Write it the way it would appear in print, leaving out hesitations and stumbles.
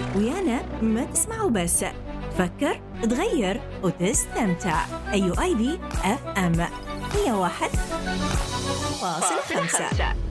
ويانا ما تسمعوا بس، فكر، تغير وتستمتع. أيو آي دي أف أم 101.5.